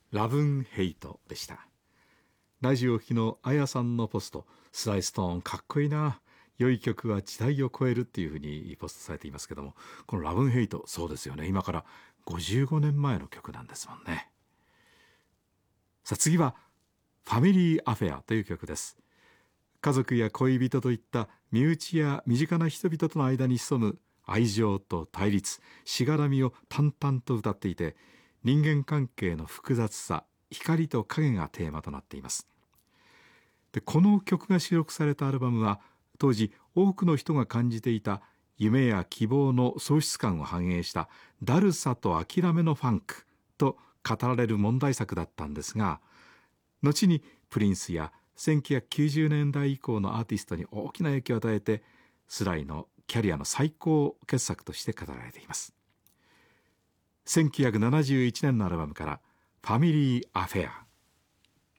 ラブンヘイトでした。ラジオを聴きのあやさんのポスト、スライストーンかっこいいな、良い曲は時代を超えるっていうふうにポストされていますけども、このラブンヘイト、そうですよね、今から55年前の曲なんですもんね。さあ次はファミリーアフェアという曲です。家族や恋人といった身内や身近な人々との間に潜む愛情と対立、しがらみを淡々と歌っていて、人間関係の複雑さ、光と影がテーマとなっています。でこの曲が収録されたアルバムは、当時多くの人が感じていた夢や希望の喪失感を反映しただるさと諦めのファンクと語られる問題作だったんですが、後にプリンスや1990年代以降のアーティストに大きな影響を与えて、スライのキャリアの最高傑作として語られています。1971年のアルバムからファミリーアフェア。